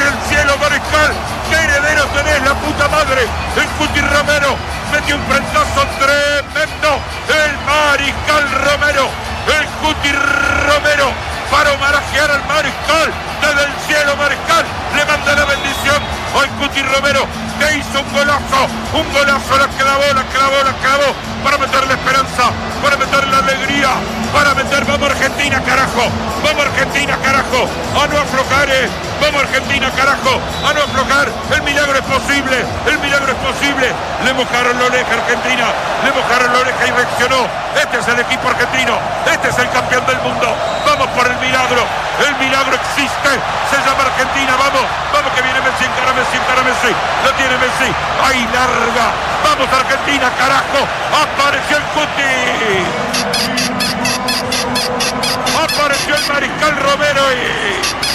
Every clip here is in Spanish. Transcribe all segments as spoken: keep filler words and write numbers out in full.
desde el cielo, Mariscal. ¡Qué heredero tenés, la puta madre! El Cuti Romero metió un frentazo tremendo. El Mariscal Romero, el Cuti Romero, para homenajear al Mariscal. Desde el cielo, Mariscal le manda la bendición al Cuti Romero, que hizo un golazo, un golazo, la clavó, la clavó, la clavó, para meter la esperanza, para meter la alegría, para meter, vamos Argentina, carajo, vamos Argentina, carajo, a no aflojar, eh. Vamos Argentina, carajo, a no aflojar, el milagro es posible, el milagro es posible. Le mojaron la oreja Argentina, le mojaron la oreja y reaccionó. Este es el equipo argentino, este es el campeón del mundo. Vamos por el milagro, el milagro existe, se llama Argentina, vamos, vamos que viene Messi, encara Messi, encara Messi, lo tiene Messi, ahí larga, vamos Argentina, carajo, apareció el Cuti, apareció el Mariscal Romero y...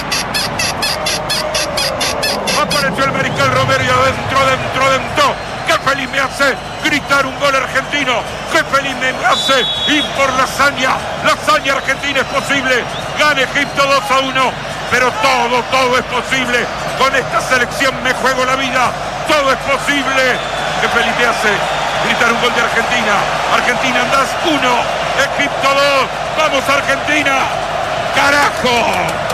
Apareció el Mariscal Romero y adentro, adentro, adentro. ¡Qué feliz me hace gritar un gol argentino! ¡Qué feliz me hace ir por la hazaña! La hazaña argentina es posible. Gana Egipto dos a uno. Pero todo, todo es posible. Con esta selección me juego la vida. Todo es posible. ¡Qué feliz me hace gritar un gol de Argentina! Argentina andás uno, Egipto dos. ¡Vamos Argentina! ¡Carajo!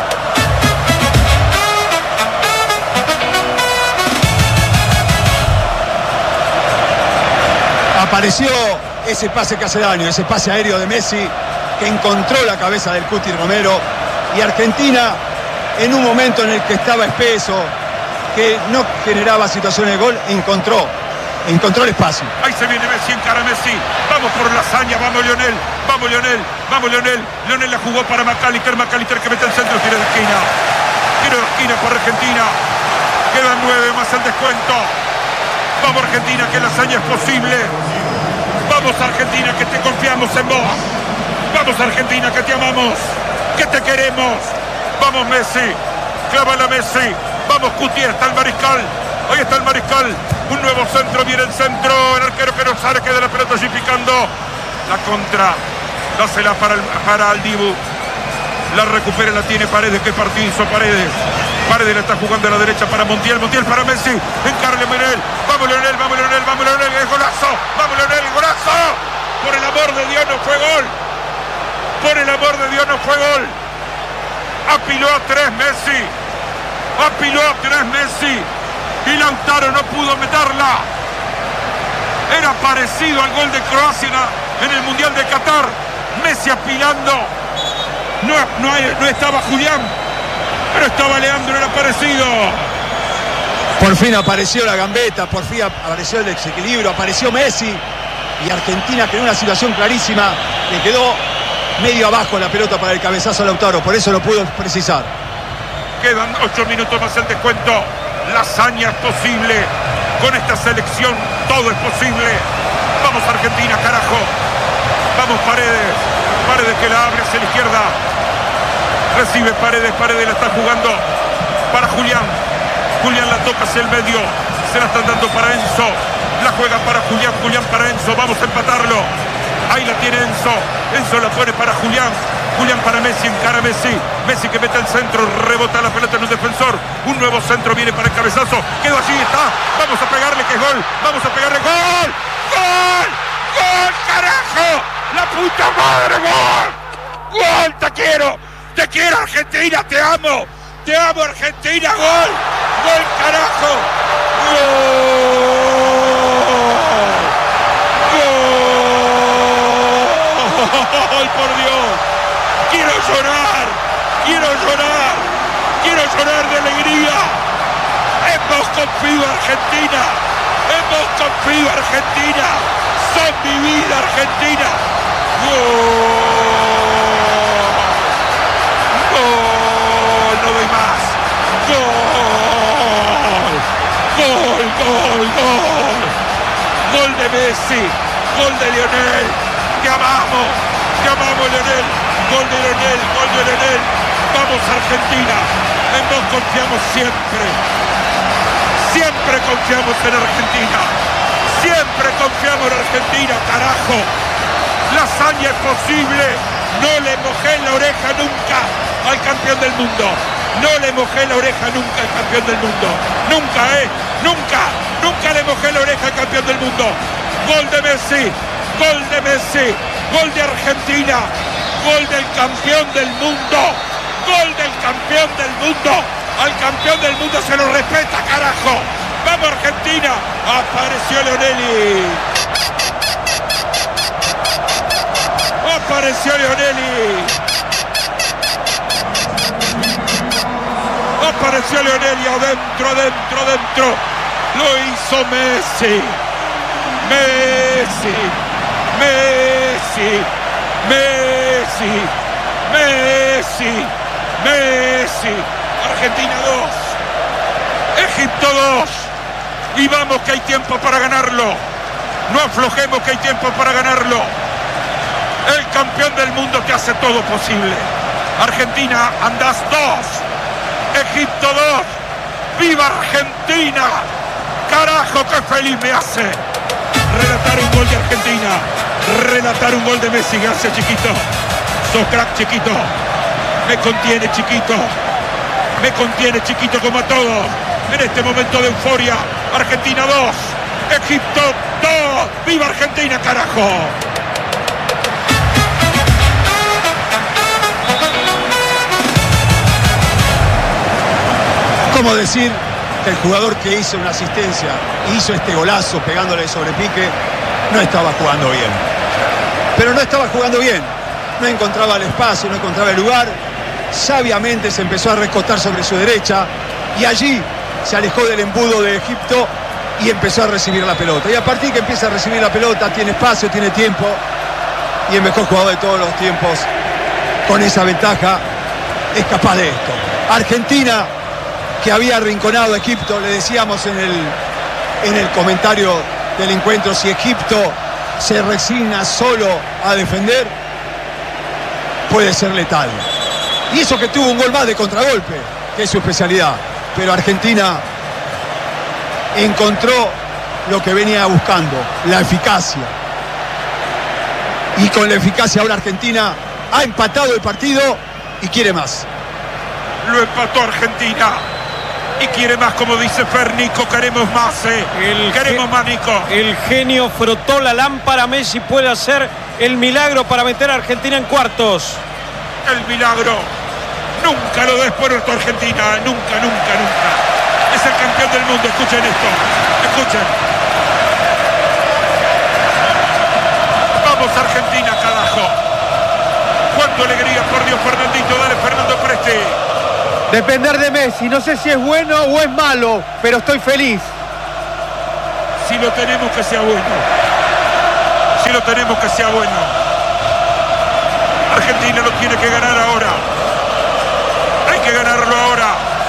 Apareció ese pase que hace daño, ese pase aéreo de Messi, que encontró la cabeza del Cuti Romero, y Argentina, en un momento en el que estaba espeso, que no generaba situaciones de gol, encontró, encontró el espacio. Ahí se viene Messi, encara Messi, vamos por la hazaña, vamos Lionel, vamos Lionel, vamos Lionel, Lionel la jugó para McAllister, McAllister que mete el centro, tiro de esquina, tiro de esquina por Argentina, quedan nueve más el descuento. Vamos Argentina, que la hazaña es posible. Vamos Argentina, que te confiamos en vos. Vamos Argentina, que te amamos, que te queremos. Vamos Messi, clávala Messi. Vamos Cuti, está el Mariscal. Ahí está el Mariscal. Un nuevo centro, viene el centro. El arquero que no sale, queda la pelota allí picando. La contra, dásela para el, para el Dibu. La recupera, la tiene Paredes. Qué partido hizo Paredes. Paredes la está jugando a la derecha para Montiel, Montiel para Messi, encarle Leonel, vamos Leonel, vamos Leonel, vamos Leonel, el golazo, vamos Leonel, el golazo, por el amor de Dios no fue gol, por el amor de Dios no fue gol, apiló a tres Messi, apiló a tres Messi, y Lautaro no pudo meterla, era parecido al gol de Croacia en el Mundial de Qatar, Messi apilando, no, no, no estaba Julián, pero estaba Leandro, era parecido. Por fin apareció la gambeta, por fin apareció el desequilibrio, apareció Messi, y Argentina creó una situación clarísima, le quedó medio abajo la pelota para el cabezazo a Lautaro, por eso lo pudo precisar. Quedan ocho minutos más el descuento, la hazaña es posible, con esta selección todo es posible. Vamos Argentina, carajo, vamos Paredes, Paredes que la abre hacia la izquierda. Recibe Paredes, Paredes la está jugando para Julián. Julián la toca hacia el medio. Se la están dando para Enzo. La juega para Julián, Julián para Enzo. Vamos a empatarlo. Ahí la tiene Enzo. Enzo la pone para Julián. Julián para Messi, encara Messi. Messi que mete el centro, rebota la pelota en un defensor. Un nuevo centro viene para el cabezazo. Quedó allí, está. Vamos a pegarle que es gol. Vamos a pegarle gol. ¡Gol! ¡Gol, carajo! ¡La puta madre, gol! ¡Gol, te quiero! ¡Te quiero, Argentina! ¡Te amo! ¡Te amo, Argentina! ¡Gol! ¡Gol, carajo! ¡Gol! ¡Gol, por Dios! ¡Quiero llorar! ¡Quiero llorar! ¡Quiero llorar de alegría! ¡Hemos confiado, Argentina! ¡Hemos confiado, Argentina! ¡Son mi vida, Argentina! ¡Gol! ¡Gol! ¡No doy más! ¡Gol! ¡Gol, gol, gol! ¡Gol de Messi! ¡Gol de Lionel! ¡Te amamos! ¡Te amamos, Lionel! ¡Gol de Lionel! ¡Gol de Lionel! ¡Vamos, Argentina! En vos confiamos siempre. Siempre confiamos en Argentina. Siempre confiamos en Argentina, carajo. La hazaña es posible. No le mojé la oreja nunca al campeón del mundo. No le mojé la oreja nunca al campeón del mundo. Nunca, ¿eh? Nunca. Nunca le mojé la oreja al campeón del mundo. Gol de Messi. Gol de Messi. Gol de Argentina. Gol del campeón del mundo. Gol del campeón del mundo. Al campeón del mundo se lo respeta, carajo. ¡Vamos, Argentina! Apareció Lionelli. Apareció Lionelli. Apareció Lionelli adentro, adentro, adentro. Lo hizo Messi. Messi. Messi. Messi. Messi. Messi. Argentina dos. Egipto dos. Y vamos que hay tiempo para ganarlo. No aflojemos que hay tiempo para ganarlo. El campeón del mundo que hace todo posible. Argentina, andás dos. Egipto dos. ¡Viva Argentina! ¡Carajo, qué feliz me hace! Relatar un gol de Argentina. Relatar un gol de Messi. Gracias, chiquito. Sos crack, chiquito. Me contiene, chiquito. Me contiene, chiquito, como a todos. En este momento de euforia. Argentina dos. Egipto dos. ¡Viva Argentina, carajo! ¿Cómo decir que el jugador que hizo una asistencia, hizo este golazo pegándole sobre pique, no estaba jugando bien? Pero no estaba jugando bien. No encontraba el espacio, no encontraba el lugar. Sabiamente se empezó a recostar sobre su derecha y allí se alejó del embudo de Egipto y empezó a recibir la pelota. Y a partir que empieza a recibir la pelota, tiene espacio, tiene tiempo, y el mejor jugador de todos los tiempos, con esa ventaja, es capaz de esto. Argentina, que había arrinconado a Egipto, le decíamos en el, en el comentario del encuentro, si Egipto se resigna solo a defender, puede ser letal. Y eso que tuvo un gol más de contragolpe, que es su especialidad. Pero Argentina encontró lo que venía buscando, la eficacia. Y con la eficacia ahora Argentina ha empatado el partido y quiere más. Lo empató Argentina y quiere más, como dice Fernico. Queremos más, eh. El queremos más, Nico. El genio frotó la lámpara. Messi puede hacer el milagro para meter a Argentina en cuartos. El milagro. Nunca lo des por esto, Argentina. Nunca, nunca, nunca. Es el campeón del mundo. Escuchen esto. Escuchen. Vamos, Argentina, carajo. Cuánta alegría, por Dios, Fernandito. Dale, Fernando Presti. Depender de Messi. No sé si es bueno o es malo, pero estoy feliz. Si lo tenemos, que sea bueno. Si lo tenemos, que sea bueno. Argentina lo tiene que ganar ahora. Hay que ganarlo ahora.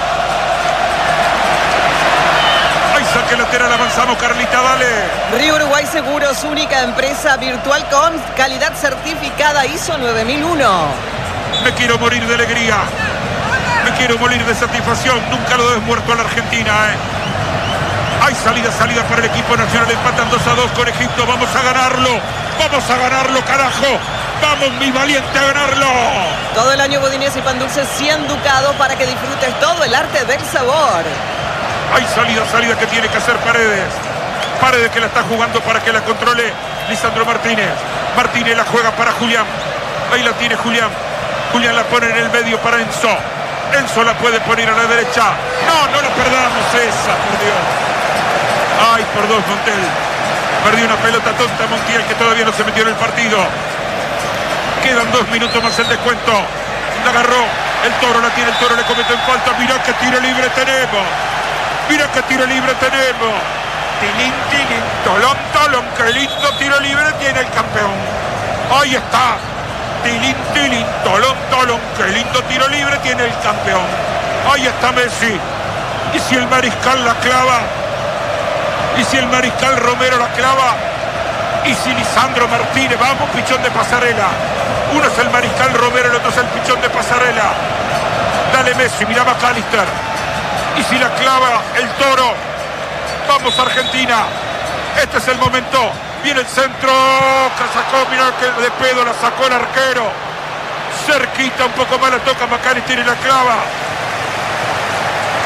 Hay saque lateral, avanzamos, Carlita, dale. Río Uruguay Seguros, única empresa virtual con calidad certificada I S O nueve mil uno. Me quiero morir de alegría. Me quiero morir de satisfacción. Nunca lo des muerto a la Argentina, ¿eh? Hay salida, salida para el equipo nacional. Empatan dos a dos con Egipto. Vamos a ganarlo. Vamos a ganarlo, carajo. Vamos, mi valiente, a ganarlo. Todo el año budines y pan dulce cien ducados para que disfrutes todo el arte del sabor. Hay salida, salida que tiene que hacer Paredes. Paredes que la está jugando para que la controle Lisandro Martínez. Martínez la juega para Julián. Ahí la tiene Julián. Julián la pone en el medio para Enzo. Enzo la puede poner a la derecha. No, no la perdamos esa, por Dios. Ay, por dos, Montiel. Perdió una pelota tonta Montiel, que todavía no se metió en el partido. Quedan dos minutos más el descuento. La agarró. El Toro la tiene, el Toro le comete en falta. Mirá qué tiro libre tenemos. Mirá qué tiro libre tenemos. Tilín, tilín, tolón, tolón. Qué lindo tiro libre tiene el campeón. Ahí está. Tilín, tilín, tolón, tolón. Qué lindo tiro libre tiene el campeón. Ahí está Messi. Y si el mariscal la clava. Y si el mariscal Romero la clava. Y si Lisandro Martínez, vamos, pichón de pasarela. Uno es el mariscal Romero, el otro es el pichón de pasarela. Dale Messi, mira McAllister. Y si la clava el Toro. Vamos, Argentina. Este es el momento. Viene el centro. Que sacó, mirá que de pedo la sacó el arquero. Cerquita, un poco más la toca McAllister y la clava.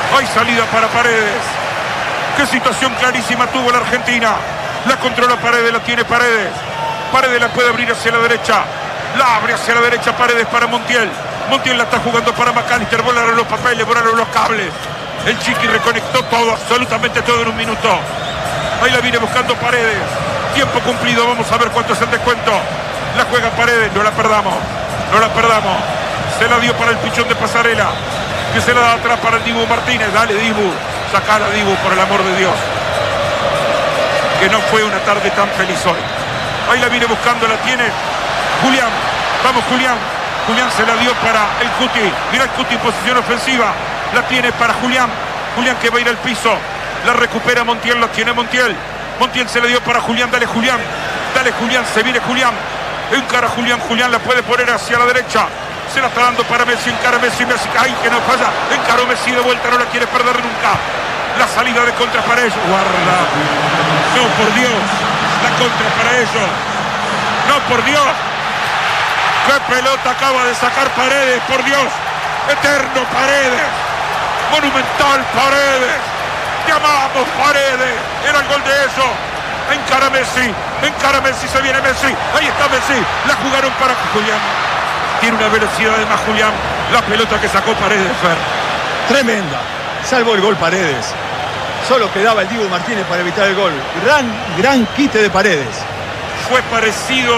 Hay salida para Paredes. Qué situación clarísima tuvo la Argentina. La controla Paredes, la tiene Paredes. Paredes la puede abrir hacia la derecha. La abre hacia la derecha Paredes para Montiel. Montiel la está jugando para McAllister. Volaron los papeles, volaron los cables. El Chiqui reconectó todo, absolutamente todo en un minuto. Ahí la viene buscando Paredes. Tiempo cumplido, vamos a ver cuánto es el descuento. La juega Paredes, no la perdamos. No la perdamos. Se la dio para el pichón de Pasarela, que se la da atrás para el Dibu Martínez. Dale, Dibu. Sacala, Dibu, por el amor de Dios. Que no fue una tarde tan feliz hoy. Ahí la viene buscando, la tiene Julián. Vamos, Julián. Julián se la dio para el Cuti. Mira el Cuti en posición ofensiva. La tiene para Julián. Julián que va a ir al piso. La recupera Montiel, la tiene Montiel. Montiel se la dio para Julián. Dale, Julián. Dale, Julián. Se viene Julián. Encara Julián. Julián la puede poner hacia la derecha. Se la está dando para Messi. Encara Messi. Messi. ¡Ay, que no falla! Encaró Messi de vuelta. No la quiere perder nunca. La salida de contra para ellos. Guarda. No, por Dios. La contra para ellos. No, por Dios. ¡Qué pelota acaba de sacar Paredes! ¡Por Dios! ¡Eterno Paredes! ¡Monumental Paredes! ¡Te amamos, Paredes! ¡Era el gol de ellos! ¡Encara Messi! ¡Encara Messi! ¡Se viene Messi! ¡Ahí está Messi! ¡La jugaron para Julián! Tiene una velocidad de más Julián. La pelota que sacó Paredes, Fer. Tremenda. Salvó el gol Paredes. Solo quedaba el Dibu Martínez para evitar el gol. Gran, gran quite de Paredes. Fue parecido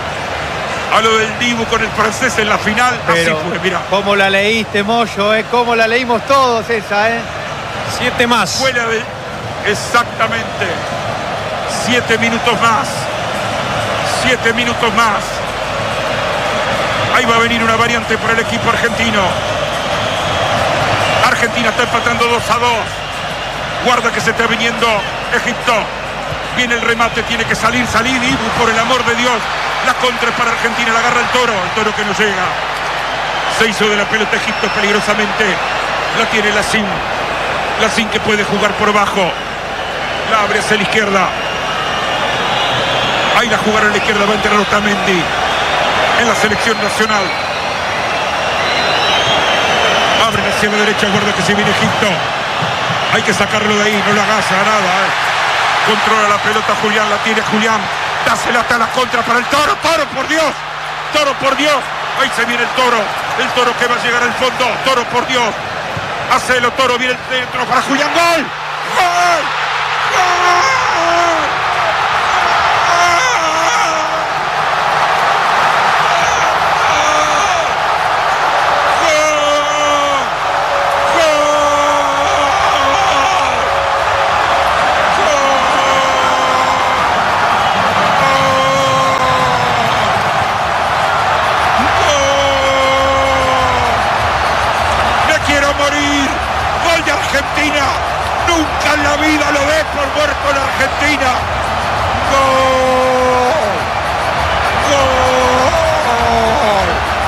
a lo del Dibu con el francés en la final. Pero, así fue, mira. ¿Cómo la leíste, Moyo? ¿Eh? ¿Cómo la leímos todos esa, eh? Siete más. Fue la de... Exactamente. Siete minutos más. Siete minutos más. Ahí va a venir una variante para el equipo argentino. Argentina está empatando dos a dos. Guarda que se está viniendo Egipto. Viene el remate, tiene que salir, salir. Dibu, por el amor de Dios. La contra para Argentina, la agarra el Toro. El Toro que no llega. Se hizo de la pelota Egipto peligrosamente. La tiene Lacín. Lacín que puede jugar por abajo. La abre hacia la izquierda. Ahí la jugaron a la izquierda. Va a entrar Otamendi en la selección nacional. Abren hacia la derecha. Guarda que se viene Egipto. Hay que sacarlo de ahí. No le agaza nada. Eh. Controla la pelota Julián. La tiene Julián. Dásela hasta la contra para el Toro. Toro, por Dios. Toro, por Dios. Ahí se viene el Toro. El Toro que va a llegar al fondo. Toro, por Dios. Hacelo, Toro. Viene el centro para Julián. ¡Gol! ¡Gol! ¡Gol! Argentina, nunca en la vida lo ves por muerto en Argentina. ¡Gol! ¡Gol!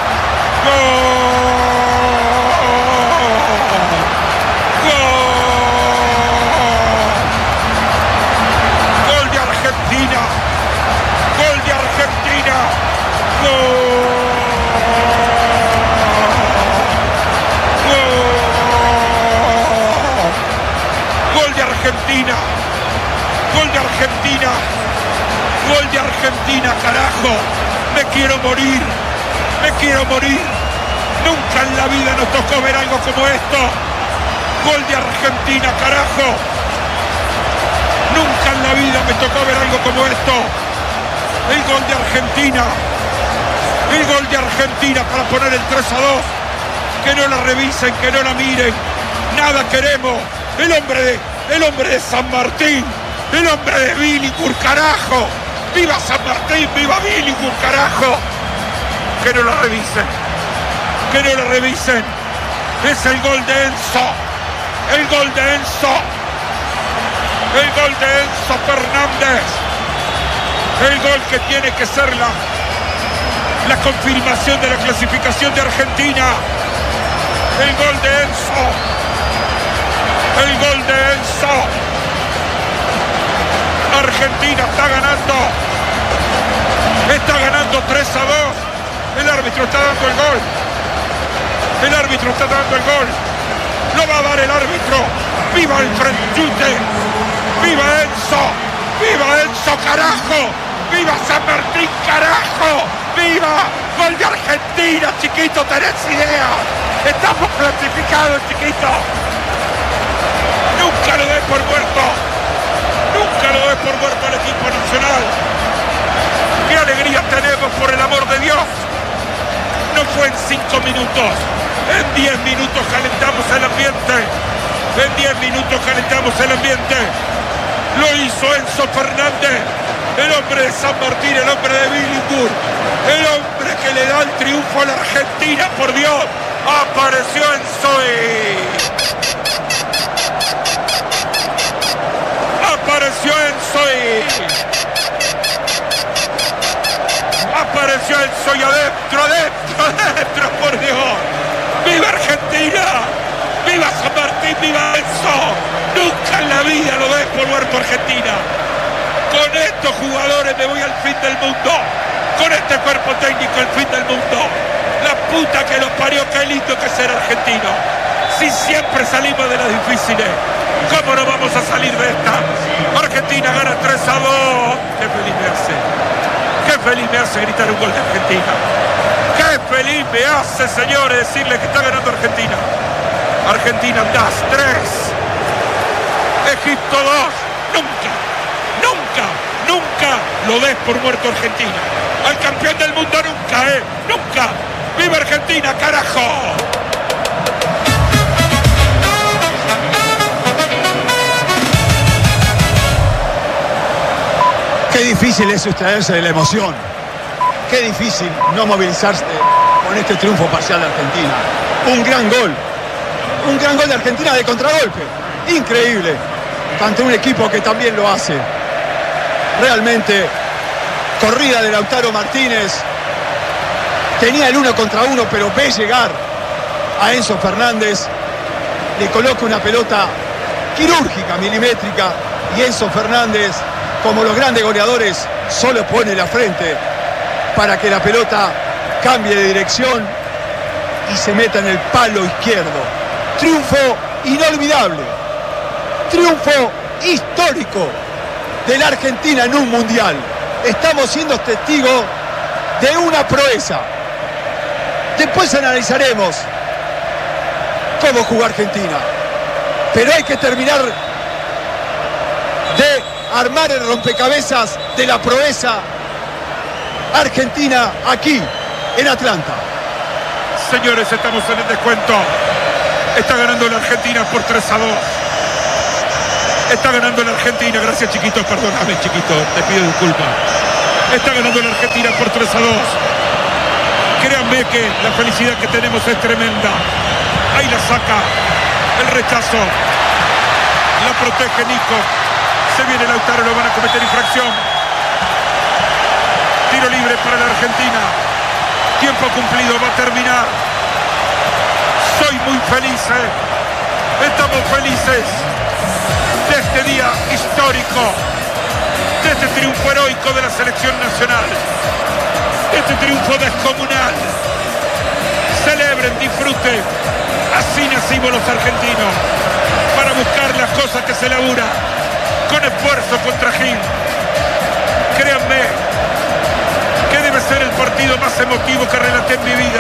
¡Gol! ¡Gol de Argentina! ¡Gol de Argentina! ¡Gol! Argentina, gol de Argentina, gol de Argentina, carajo, me quiero morir, me quiero morir, nunca en la vida nos tocó ver algo como esto, gol de Argentina, carajo, nunca en la vida me tocó ver algo como esto, el gol de Argentina, el gol de Argentina para poner el tres a dos, que no la revisen, que no la miren, nada queremos, el hombre de... El hombre de San Martín, el hombre de Billinghurst, carajo. ¡Viva San Martín! ¡Viva Billinghurst, carajo! Que no la revisen, que no la revisen. Es el gol de Enzo, el gol de Enzo, el gol de Enzo Fernández. El gol que tiene que ser la, la confirmación de la clasificación de Argentina. El gol de Enzo. El gol de Enzo. Argentina está ganando. Está ganando tres a dos. El árbitro está dando el gol. El árbitro está dando el gol. lo va a dar el árbitro. ¡Viva el Franchute! ¡Viva Enzo! ¡Viva Enzo, carajo! ¡Viva San Martín, carajo! ¡Viva! ¡Gol de Argentina, chiquito! ¿Tenés idea? ¡Estamos clasificados, chiquito! ¡Nunca lo des por muerto! ¡Nunca lo des por muerto al equipo nacional! ¡Qué alegría tenemos, por el amor de Dios! No fue en cinco minutos. En diez minutos calentamos el ambiente. En diez minutos calentamos el ambiente. Lo hizo Enzo Fernández, el hombre de San Martín, el hombre de Billinburg, el hombre que le da el triunfo a la Argentina, por Dios. Apareció Enzo y... Apareció Enzo y... Apareció Enzo y adentro, adentro, adentro, por Dios. ¡Viva Argentina! ¡Viva San Martín! ¡Viva Enzo! Nunca en la vida lo ves por muerto Argentina. Con estos jugadores me voy al fin del mundo. Con este cuerpo técnico al fin del mundo. La puta que los parió, qué lindo que es ser argentino. Si siempre salimos de las difíciles, ¿cómo no vamos a salir de esta? Argentina gana tres a dos. Qué feliz me hace. Qué feliz me hace gritar un gol de Argentina. Qué feliz me hace, señores, decirle que está ganando Argentina. Argentina das tres. Egipto dos. Nunca, nunca, nunca lo des por muerto Argentina. Al campeón del mundo nunca, ¿eh? Nunca. ¡Viva Argentina, carajo! Qué difícil es sustraerse de la emoción. Qué difícil no movilizarse con este triunfo parcial de Argentina. Un gran gol. Un gran gol de Argentina de contragolpe. Increíble. Ante un equipo que también lo hace. Realmente, corrida de Lautaro Martínez. Tenía el uno contra uno, pero ve llegar a Enzo Fernández. Le coloca una pelota quirúrgica, milimétrica. Y Enzo Fernández, como los grandes goleadores, solo pone la frente para que la pelota cambie de dirección y se meta en el palo izquierdo. Triunfo inolvidable. Triunfo histórico de la Argentina en un mundial. Estamos siendo testigos de una proeza. Después analizaremos cómo jugó Argentina. Pero hay que terminar de armar el rompecabezas de la proeza argentina aquí en Atlanta. Señores, estamos en el descuento. Está ganando la Argentina por tres a dos. Está ganando la Argentina. Gracias, chiquito. Perdóname, chiquito. Te pido disculpas. Está ganando la Argentina por tres a dos. Créanme que la felicidad que tenemos es tremenda. Ahí la saca. El rechazo. La protege Nico. Se viene Lautaro, lo van a cometer infracción. Tiro libre para la Argentina. Tiempo cumplido, va a terminar. Soy muy feliz, ¿eh? Estamos felices de este día histórico, de este triunfo heroico de la selección nacional, de este triunfo descomunal. Celebren, disfruten. Así nacimos los argentinos, para buscar las cosas que se laburan con esfuerzo, con trajín. Créanme que debe ser el partido más emotivo que relaté en mi vida.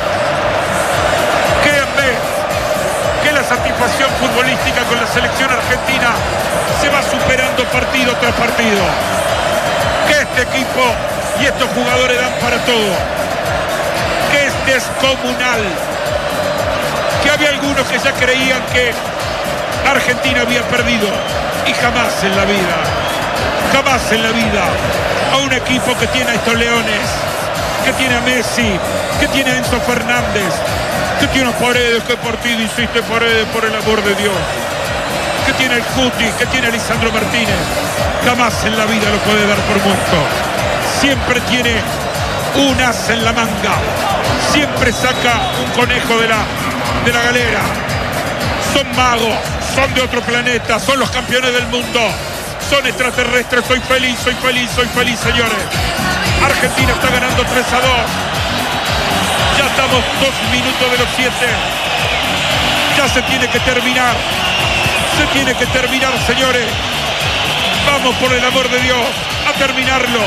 Créanme que la satisfacción futbolística con la selección argentina se va superando partido tras partido. Que este equipo y estos jugadores dan para todo. Que es descomunal. Que había algunos que ya creían que Argentina había perdido. Y jamás en la vida, jamás en la vida, a un equipo que tiene a estos leones, que tiene a Messi, que tiene a Enzo Fernández, que tiene a Paredes, que partido hiciste Paredes, por el amor de Dios, que tiene el Cuti, que tiene a Lisandro Martínez, jamás en la vida lo puede dar por muerto. Siempre tiene un as en la manga, siempre saca un conejo de la, de la galera. Son magos, son de otro planeta, son los campeones del mundo, son extraterrestres. Soy feliz, soy feliz, soy feliz, señores. Argentina está ganando tres a dos. Ya estamos dos minutos de los siete. Ya se tiene que terminar. Se tiene que terminar, señores. Vamos, por el amor de Dios, a terminarlo.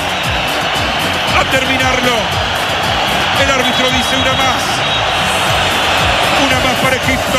A terminarlo. El árbitro dice una más. Una más para Egipto.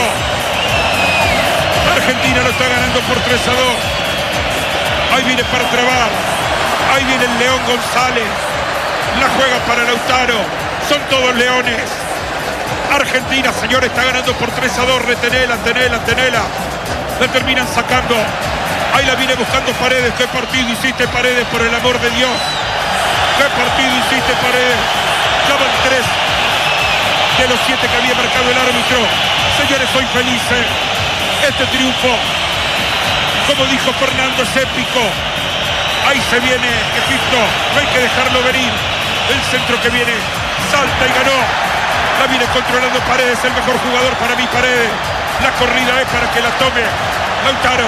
Argentina lo está ganando por tres a dos. Ahí viene para trabar. Ahí viene el León González. La juega para Lautaro. Son todos leones. Argentina, señores, está ganando por tres a dos. Retenela, tenela, tenela. La terminan sacando. Ahí la viene buscando Paredes. ¿Qué partido hiciste, Paredes, por el amor de Dios? ¿Qué partido hiciste, Paredes? Ya van tres de los siete que había marcado el árbitro. Señores, soy feliz. Este triunfo, como dijo Fernando, es épico. Ahí se viene Egipto. No hay que dejarlo venir. El centro que viene. Salta y ganó. La viene controlando Paredes. El mejor jugador para mí, Paredes. La corrida es para que la tome Lautaro.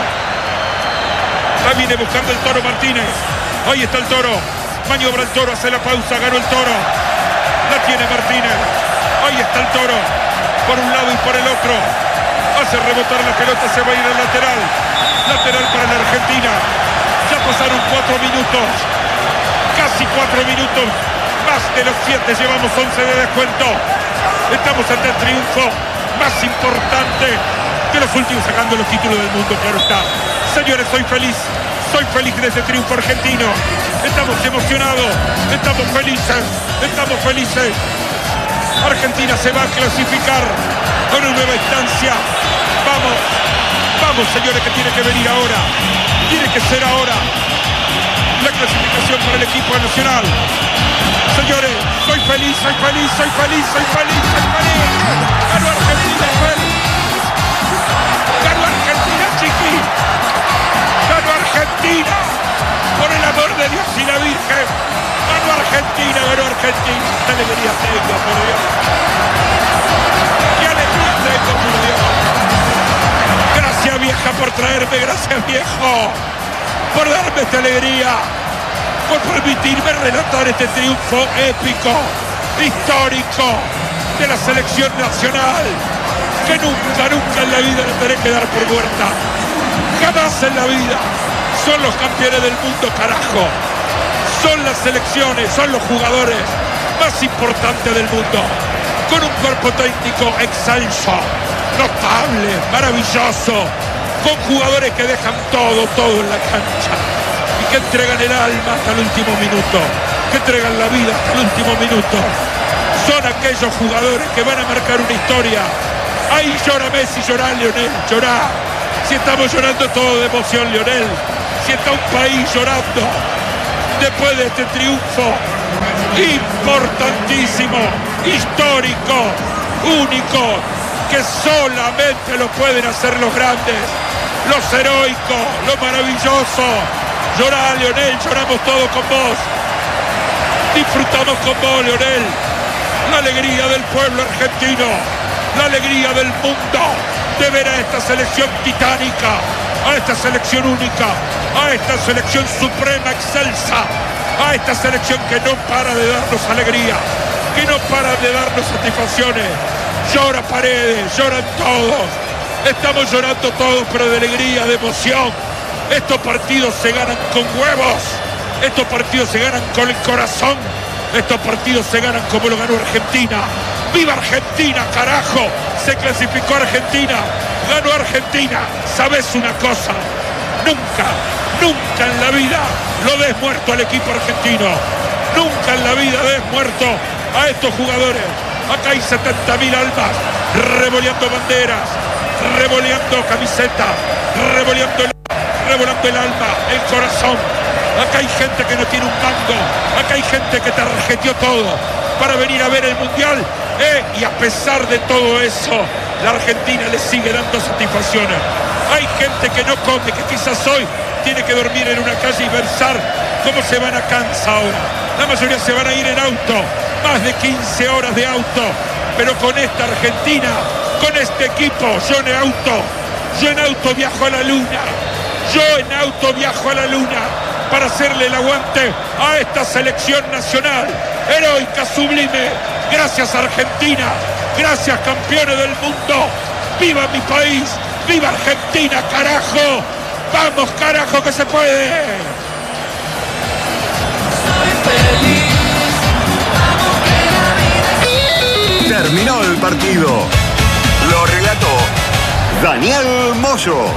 La viene buscando el Toro Martínez. Ahí está el Toro. Maniobra el Toro, hace la pausa, ganó el Toro. La tiene Martínez. Ahí está el Toro. Por un lado y por el otro. Hace rebotar la pelota, se va a ir al lateral. Lateral para la Argentina. Ya pasaron cuatro minutos. Casi cuatro minutos. Más de los siete, llevamos once de descuento. Estamos ante el triunfo más importante de los últimos, sacando los títulos del mundo, claro está. Señores, soy feliz. Soy feliz de ese triunfo argentino. Estamos emocionados. Estamos felices. Estamos felices. Argentina se va a clasificar con una nueva instancia. Vamos, vamos, señores, que tiene que venir ahora. Tiene que ser ahora la clasificación para el equipo nacional. Señores, soy feliz, soy feliz, soy feliz, soy feliz, soy feliz. Ganó Argentina, feliz. Ganó Argentina, chiqui. Ganó Argentina. Por el amor de Dios y la Virgen. Ganó Argentina, ganó Argentina. Qué alegría tengo, por Dios. Qué alegría tengo, por Dios. Gracias, vieja, por traerme. Gracias, viejo, por darme esta alegría, por permitirme relatar este triunfo épico, histórico de la selección nacional, que nunca, nunca en la vida la tendré que dar por muerta. Jamás en la vida. Son los campeones del mundo, carajo. Son las selecciones, son los jugadores más importantes del mundo, con un cuerpo técnico excelso, notable, maravilloso, con jugadores que dejan todo, todo en la cancha y que entregan el alma hasta el último minuto, que entregan la vida hasta el último minuto. Son aquellos jugadores que van a marcar una historia. Ahí llora Messi, llora Lionel, llora. Si estamos llorando todo de emoción, Lionel. Si está un país llorando después de este triunfo importantísimo, histórico, único, que solamente lo pueden hacer los grandes, los heroicos, lo maravilloso. Llorá, Lionel, lloramos todos con vos. Disfrutamos con vos, Lionel. La alegría del pueblo argentino, la alegría del mundo de ver a esta selección titánica, a esta selección única, a esta selección suprema, excelsa, a esta selección que no para de darnos alegría, que no para de darnos satisfacciones. Llora Paredes, lloran todos, estamos llorando todos, pero de alegría, de emoción. Estos partidos se ganan con huevos, estos partidos se ganan con el corazón, estos partidos se ganan como lo ganó Argentina. ¡Viva Argentina, carajo! Se clasificó Argentina, ganó Argentina. ¿Sabes una cosa? Nunca, nunca en la vida lo des muerto al equipo argentino. Nunca en la vida des muerto a estos jugadores. Acá hay setenta mil almas revoleando banderas, revoleando camisetas, revoleando el, revoleando el alma, el corazón. Acá hay gente que no tiene un mango, acá hay gente que tarjeteó todo para venir a ver el Mundial, eh, y a pesar de todo eso, la Argentina le sigue dando satisfacciones. Hay gente que no come, que quizás hoy tiene que dormir en una calle y pensar cómo se van a Kansas ahora. La mayoría se van a ir en auto, más de quince horas de auto, pero con esta Argentina, con este equipo, yo en auto, yo en auto viajo a la luna, yo en auto viajo a la luna para hacerle el aguante a esta selección nacional, heroica, sublime. Gracias Argentina, gracias campeones del mundo, ¡Viva mi país! ¡Viva Argentina, carajo! ¡Vamos, carajo, que se puede! Terminó el partido. Lo relató Daniel Moyo.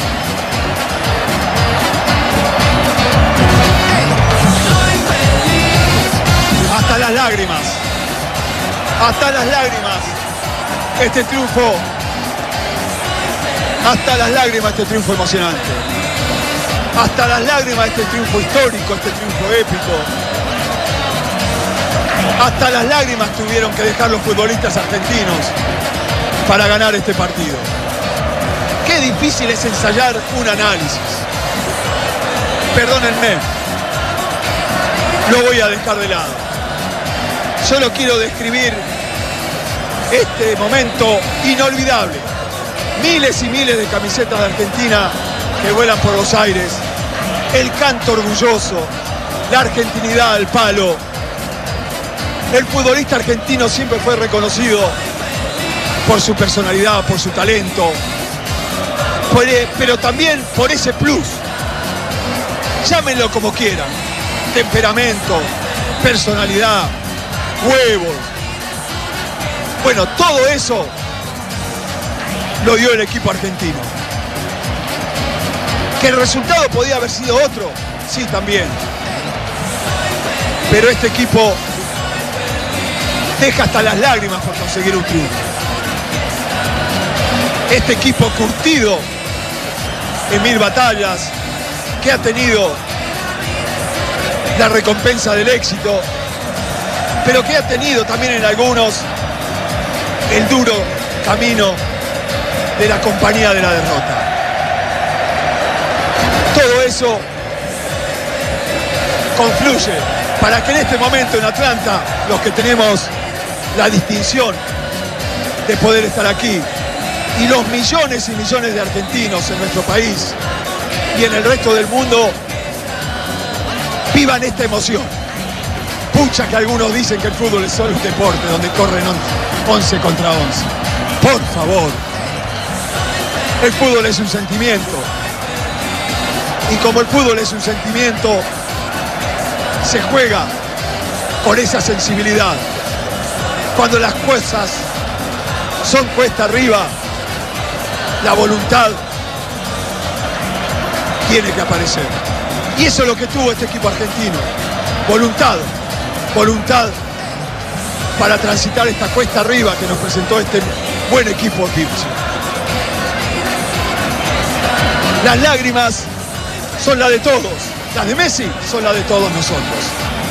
Hasta las lágrimas. Hasta las lágrimas. Este triunfo. Hasta las lágrimas este triunfo emocionante. Hasta las lágrimas este triunfo histórico, este triunfo épico. Hasta las lágrimas tuvieron que dejar los futbolistas argentinos para ganar este partido. Qué difícil es ensayar un análisis. Perdónenme. Lo voy a dejar de lado. Solo quiero describir este momento inolvidable. Miles y miles de camisetas de Argentina que vuelan por los aires. El canto orgulloso, la argentinidad al palo. El futbolista argentino siempre fue reconocido por su personalidad, por su talento, por, pero también por ese plus. Llámenlo como quieran. Temperamento, personalidad, huevos. Bueno, todo eso lo dio el equipo argentino. ¿Que el resultado podía haber sido otro? Sí, también. Pero este equipo deja hasta las lágrimas por conseguir un triunfo. Este equipo curtido en mil batallas, que ha tenido la recompensa del éxito, pero que ha tenido también en algunos el duro camino de la compañía de la derrota. Todo eso confluye para que en este momento en Atlanta, los que tenemos la distinción de poder estar aquí, y los millones y millones de argentinos en nuestro país y en el resto del mundo, vivan esta emoción. Pucha que algunos dicen que el fútbol es solo un deporte donde corren once contra once. Por favor. El fútbol es un sentimiento. Y como el fútbol es un sentimiento, se juega con esa sensibilidad. Cuando las cosas son cuesta arriba, la voluntad tiene que aparecer. Y eso es lo que tuvo este equipo argentino. Voluntad. Voluntad para transitar esta cuesta arriba que nos presentó este buen equipo egipcio. Las lágrimas son las de todos. Las de Messi son las de todos nosotros.